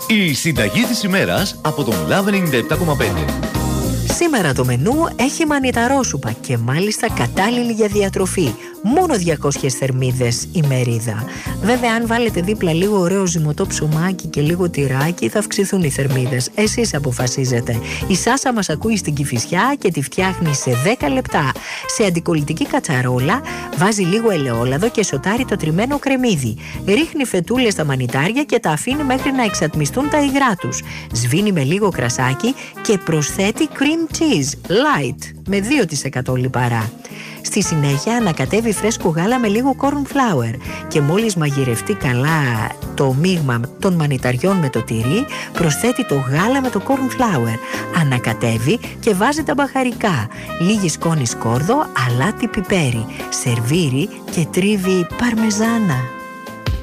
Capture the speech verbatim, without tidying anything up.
Η συνταγή της ημέρας από τον Love ενενήντα επτά κόμμα πέντε. Σήμερα το μενού έχει μανιταρόσουπα και μάλιστα κατάλληλη για διατροφή. Μόνο διακόσιες θερμίδες η μερίδα. Βέβαια, αν βάλετε δίπλα λίγο ωραίο ζυμωτό ψωμάκι και λίγο τυράκι, θα αυξηθούν οι θερμίδες. Εσείς αποφασίζετε. Η Σάσα μας ακούει στην Κηφισιά και τη φτιάχνει σε δέκα λεπτά. Σε αντικολλητική κατσαρόλα βάζει λίγο ελαιόλαδο και σοτάρει το τριμμένο κρεμμύδι. Ρίχνει φετούλες στα μανιτάρια και τα αφήνει μέχρι να εξατμιστούν τα υγρά τους. Σβήνει με λίγο κρασάκι και προσθέτει cream cheese light με δύο τοις εκατό λιπαρά. Στη συνέχεια ανακατεύει φρέσκο γάλα με λίγο corn flour και μόλις μαγειρευτεί καλά το μείγμα των μανιταριών με το τυρί, προσθέτει το γάλα με το corn flour, ανακατεύει και βάζει τα μπαχαρικά, λίγη σκόνη σκόρδο, αλάτι, πιπέρι, σερβίρει και τρίβει παρμεζάνα.